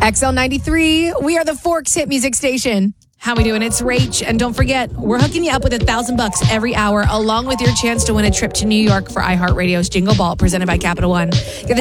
XL93, we are the Forks hit music station. How we doing? It's Rach. And don't forget, we're hooking you up with $1,000 every hour, along with your chance to win a trip to New York for iHeartRadio's Jingle Ball, presented by Capital One. Get the